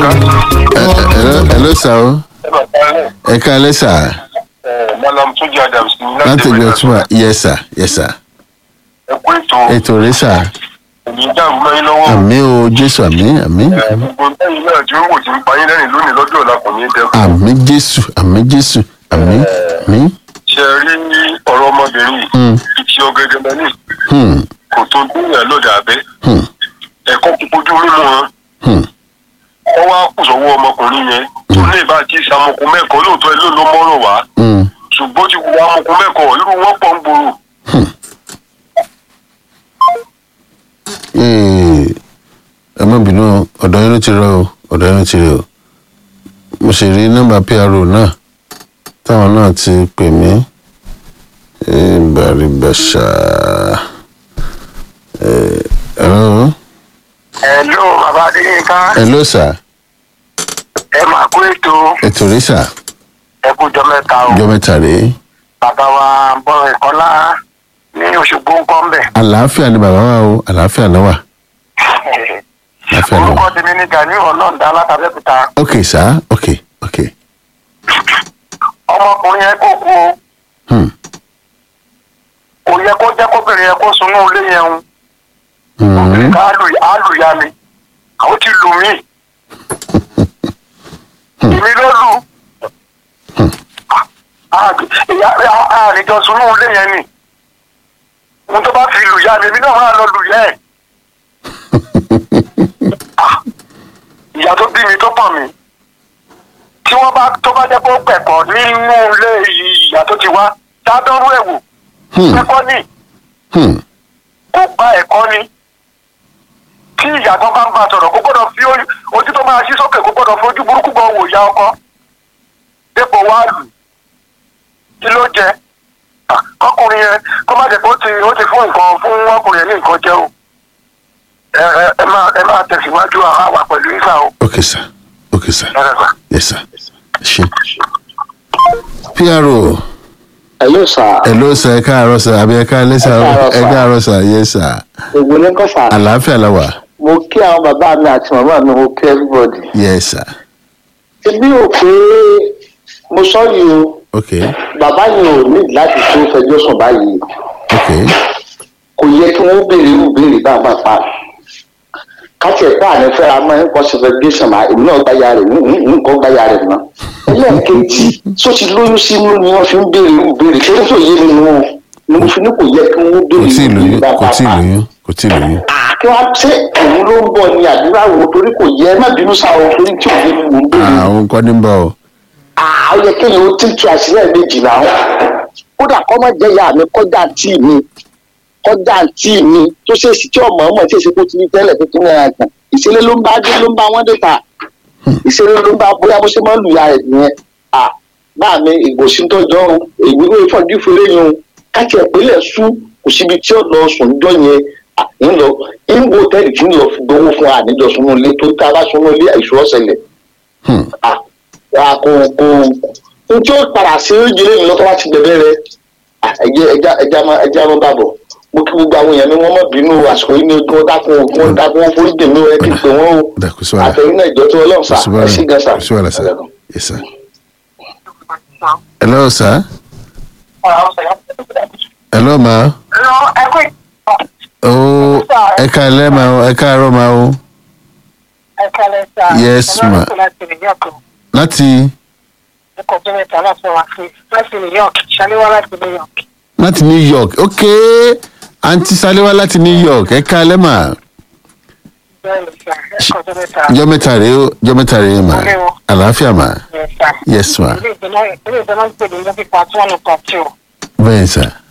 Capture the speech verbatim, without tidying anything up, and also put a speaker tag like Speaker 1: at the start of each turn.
Speaker 1: hello sir. Ẹ káalẹ́ sir.
Speaker 2: Malam Tunji Adams.
Speaker 1: Láti gbé ọtúnmọ̀ yes sir yes sir.
Speaker 2: Ẹ kú ètò.
Speaker 1: Ètò rẹ sir.
Speaker 2: Èmi dàrú mẹ́rin lọ́wọ́.
Speaker 1: Àmín o Jésù àmín àmín.
Speaker 2: Gbogbo ẹ̀yin náà tí ó wò tí ń pa yín lẹ́rìn lónìí lọ́jọ́ ọ̀la kò ní dẹ́kun.
Speaker 1: Àmín Jésù àmín Jésù àmín àmín.
Speaker 2: Ṣé ẹ rí ọ̀rọ̀ ọmọbìnrin yìí? Ìtì ọ̀gẹ̀dẹ̀ mẹ́rin. Kò tó dúnyàn lọ́dà abẹ́. Ẹ̀kọ́ kúkújú mímú wọn. Wọ́n wá kù sọ́wọ́ ọmọkùnrin yẹn. Tó ní ìbá àti ìsàmùkù mẹ́kọ̀ọ́ lóòótọ́ ẹ ló ló mọ́rọ̀ wá. Ṣùgbọ́n ti wù amukù mẹ́kọ̀ọ́ irú wọn pọ̀ ń gbòòrò.
Speaker 1: Ẹ má bínú ọ̀dọ̀ yín ló ti rọ o ọ̀dọ̀ yín ló ti rọ o. Mo sì rí nọ́mbà P R O náà táwọn náà ti pè mí. Bàrìbàṣà. Hello.
Speaker 2: Hello, bàbá Adéyínká.
Speaker 1: Hello sir.
Speaker 2: Ẹ máa kú ètò.
Speaker 1: Ètò rí sà.
Speaker 2: Ẹ kú jọ mẹ́ta o.
Speaker 1: Jọ mẹ́ta rèé.
Speaker 2: Bàbá wa bọ́ ìkọ́lá ní Òṣogbo ń kọ́ ń bẹ̀.
Speaker 1: Àlàáfíà ni bàbá wa o, àlàáfíà náà wà. Àlàáfíà náà wà.
Speaker 2: Orúkọ tèmi ní Gani Ọlọ́ọ̀dá látàbẹ́kúta.
Speaker 1: Ok sir, ok ok.
Speaker 2: Ọmọkùnrin yẹn kò kú o. Kò yẹ kó jẹ́ kóbìnrin yẹn kó sunú ilé yẹn o. Obìnrin ká àlùyá mi. Àwọn ti lù mí. Èmi ló lù. Àrìjọ sunú ilé yẹn ni. Ohun tó bá fi lù yá mi, èmi náà máa lọ lù yá ẹ̀. Ìyá tó bí mi tó pọ̀ mi. Tí wọ́n bá tó bá jẹ́ kó pẹ̀kọ́ nínú ilé ìyá tó ti wá, dádọ́rú ẹ̀ wò. Ẹ̀kọ́ ni. Kó gba ẹ̀kọ́ ni. Tí ìyá tó bá ń bá sọ̀rọ̀, kó gbọ́dọ̀ fi ojú tó máa ṣí sókè, kó gbọ́dọ̀ fojú burúkú gan wò ìyá ọkọ. Dépò wá lù. Kí ló jẹ? Ọkùnrin yẹn kó má jẹ́ pé ó ti ó ti fún nǹkan fún ọkùnrin yẹn ní nǹkan jẹ o. Ẹ ẹ máa ẹ máa tẹ̀síwájú àwa pẹ̀lú ìsà o.
Speaker 1: Ok sir, ok sir. Yes sir. Ṣé. P R O.
Speaker 3: Hello sir.
Speaker 1: Hello sir, ẹ káàárọ̀ sir, àbí ẹ káalẹ́ sir, ẹ káàárọ̀ sir, yes sir.
Speaker 3: Ògùn ní kọ́ sà.
Speaker 1: Àlàáfíà la wà.
Speaker 3: Mo kí àwọn bàbá mi àti màmá mi, mo kí everybody.
Speaker 1: Yes sir.
Speaker 3: Ebi ò pé mo sọ yìí o.
Speaker 1: Ok.
Speaker 3: Bàbá yìí ò ní láti tó fẹjọ́ sùn báyìí.
Speaker 1: Ok.
Speaker 3: Kò yẹ kí wọ́n béèrè irú béèrè bá bá pa. Káti ẹ̀kọ́ àná fẹ́ra máa ń kọ́ segregation máa èmi náà gbáya rẹ̀ nǹkan gbáya rẹ̀ mọ́. Ẹlẹ́ẹ̀kejì tó ti lóyún sínú ni wọ́n fi ń béèrè irú béèrè kí wọ́n tó yé mi nù wọn. Ni mo fi ní kò yẹ kí wọ́n béèrè irú béèrè bá bá pa.
Speaker 1: Kò tí ì lóyún, kò tí ì lóyún.
Speaker 3: Kí wọ́n ṣe òun ló ń bọ̀ ní àdúrà wo torí kò yẹ má bínú sáwọn torí tí òun ní mò ń béèrè.
Speaker 1: Àwọn kọ́ ní bọ̀ o.
Speaker 3: Ó yẹ kéèyàn ó tí tú àṣírí méjì náà. Kódà kọ́ má jẹ́ ìyá mi kọjá tíì mi kọjá tíì mi tó ṣe èsì tí ọmọ ọmọ tí èsì kó ti ní tẹ́lẹ̀ tó tún náírà kan. Ìṣẹ̀lẹ̀ ló ń bá dé ló ń bá wọ́n dé ta. Ìṣẹ̀lẹ̀ ló ń bá bóyá bó ṣe máa ń lù ya rẹ̀ nìyẹn. Báà mi ìgbòsí tó jọ ohun èmi ló fọ́jú fèrè yẹn o. Káàkiri ìpínlẹ̀ sú kò síbi tí ó lọ sùn jọ yẹn. Ń lọ ń wo tẹ́lẹ̀ tí ń lọ gbowó fún àníjọ sunú ilé tó tá a bá sunú ilé àìsàn ọ̀sẹ̀lẹ̀. Kò kò n tí ó padà sí ìjìnlẹ̀ yìí lọ́tọ́ láti bẹ̀rẹ̀ rẹ̀ ẹja ẹja ẹja máa ẹja máa bàbọ̀ mo kí gbogbo àwọn èèyàn ni wọ́n mọ̀ bínú àsìkò yìí ni wọ́n dákun wọ́n dákun wọ́n forí dèmí ẹ kí n pè wọ́n o àtẹ̀yìn náà ìjọ tó ọlọ́run sà ẹ sí gan sà.
Speaker 1: Yes sir. Hello sir. Hello ma. Oh, ẹ káalẹ́ ma o, ẹ káàárọ̀ ma o.
Speaker 4: Ẹ káalẹ́ sà.
Speaker 1: Yes ma. Láti.
Speaker 4: Ọjọ́ mẹ́ta láti wá sí láti New York, Ṣaléwá láti New York.
Speaker 1: Láti New York, ok. Àǹtí Ṣaléwá láti New York, ẹ káalẹ́ ma.
Speaker 4: Bẹ́ẹ̀ni sà, ẹ kọ́ ọjọ́ mẹ́ta.
Speaker 1: Ọjọ́ mẹ́ta rèé o, ọjọ́ mẹ́ta rèé ma. Àlàáfíà ma.
Speaker 4: Yes sà.
Speaker 1: Yes ma.
Speaker 4: Ilé ìdáná ń pè ní lọ́fíìpá tí wọ́n lè pàtó.
Speaker 1: Bẹ́ẹ̀ sà.